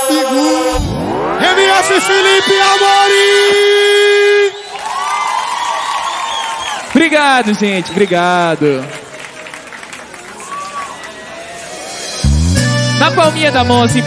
MS Felipe Amorim! Obrigado, gente, obrigado. Na palminha da mão, assim,